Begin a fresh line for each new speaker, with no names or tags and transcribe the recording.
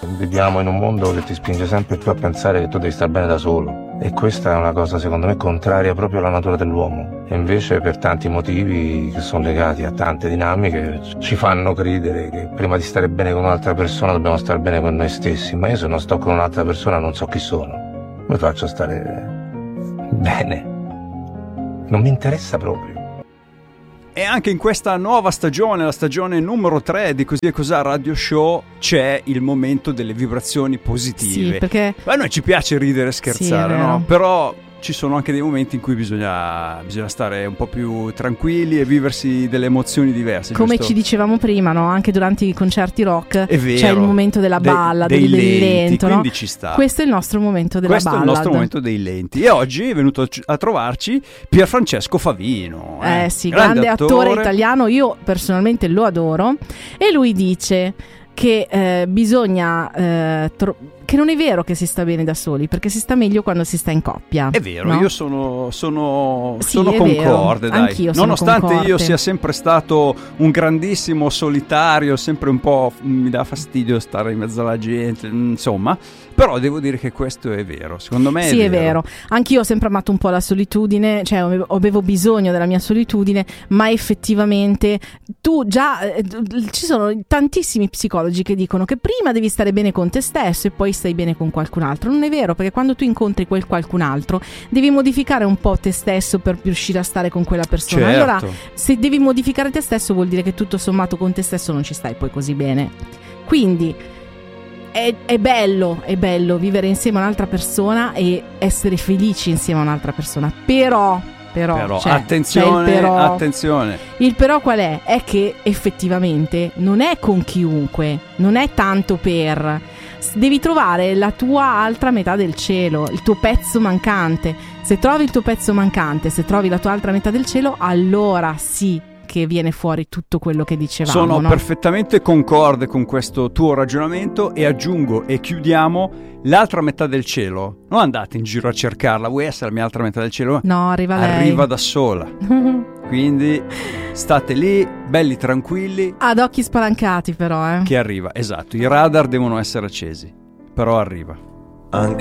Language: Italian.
Viviamo in un mondo che ti spinge sempre più a pensare che tu devi star bene da solo, e questa è una cosa secondo me contraria proprio alla natura dell'uomo, e invece per tanti motivi che sono legati a tante dinamiche ci fanno credere che prima di stare bene con un'altra persona dobbiamo stare bene con noi stessi. Ma io, se non sto con un'altra persona, non so chi sono, come faccio a stare bene? Non mi interessa proprio.
E anche in questa nuova stagione, la stagione numero 3 di Così e Cosà Radio Show, c'è il momento delle vibrazioni positive.
Sì, perché
a noi ci piace ridere e scherzare,
sì,
no? Però ci sono anche dei momenti in cui bisogna stare un po' più tranquilli e viversi delle emozioni diverse.
Come
giusto?
ci dicevamo prima, no? Anche durante i concerti rock
È vero,
c'è il momento della balla,
dei
del
lenti,
lento, no?
quindi ci sta.
Questo è il nostro momento della ballad.
Questo è il nostro momento dei lenti. E oggi è venuto a trovarci Pierfrancesco Favino.
Sì, grande attore italiano, io personalmente lo adoro. E lui dice che bisogna che non è vero che si sta bene da soli, perché si sta meglio quando si sta in coppia.
È vero,
no?
io sono
Sì, è
concorde,
vero.
dai.
Anch'io sono
Nonostante
concorde.
io sia sempre stato un grandissimo solitario, sempre un po' mi dà fastidio stare in mezzo alla gente, insomma, però devo dire che questo è vero, secondo me
sì, è vero. Anch'io ho sempre amato un po' la solitudine, cioè avevo bisogno della mia solitudine, ma effettivamente ci sono tantissimi psicologi che dicono che prima devi stare bene con te stesso e poi stai bene con qualcun altro. Non è vero, perché quando tu incontri quel qualcun altro devi modificare un po' te stesso per riuscire a stare con quella persona.
Certo.
Allora, se devi modificare te stesso, vuol dire che tutto sommato con te stesso non ci stai poi così bene. Quindi è bello vivere insieme a un'altra persona e essere felici insieme a un'altra persona, però
attenzione, attenzione.
Il però qual è? È che effettivamente non è con chiunque, non è tanto per. Devi trovare la tua altra metà del cielo, il tuo pezzo mancante. Se trovi il tuo pezzo mancante, se trovi la tua altra metà del cielo, allora sì che viene fuori tutto quello che dicevamo.
Sono
no?
perfettamente concorde con questo tuo ragionamento, e aggiungo e chiudiamo: l'altra metà del cielo non andate in giro a cercarla. Vuoi essere la mia altra metà del cielo?
No, arriva lei.
Arriva da sola. Quindi state lì belli tranquilli,
ad occhi spalancati però
che arriva. Esatto, i radar devono essere accesi, però arriva.
Anche